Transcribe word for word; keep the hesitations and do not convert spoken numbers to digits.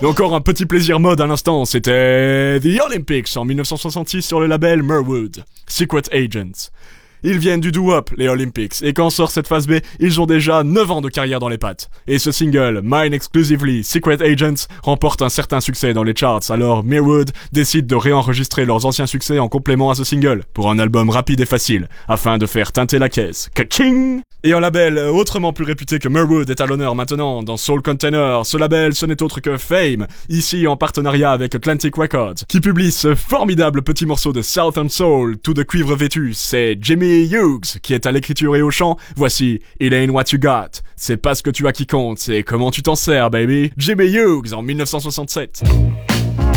Et encore un petit plaisir mode à l'instant, c'était The Olympics en dix-neuf cent soixante-six sur le label Merwood, Secret Agents. Ils viennent du doo-wop, les Olympics, et quand sort cette phase B, ils ont déjà neuf ans de carrière dans les pattes. Et ce single, Mine Exclusively, Secret Agents, remporte un certain succès dans les charts, alors Merwood décide de réenregistrer leurs anciens succès en complément à ce single, pour un album rapide et facile, afin de faire teinter la caisse. Ka-ching! Et un label autrement plus réputé que Merwood est à l'honneur maintenant dans Soul Container. Ce label, ce n'est autre que Fame, ici en partenariat avec Atlantic Records, qui publie ce formidable petit morceau de Southern Soul, tout de cuivre vêtu. C'est Jimmy Hughes qui est à l'écriture et au chant. Voici It Ain't What You Got. C'est pas ce que tu as qui compte, c'est comment tu t'en sers, baby. Jimmy Hughes en dix-neuf cent soixante-sept.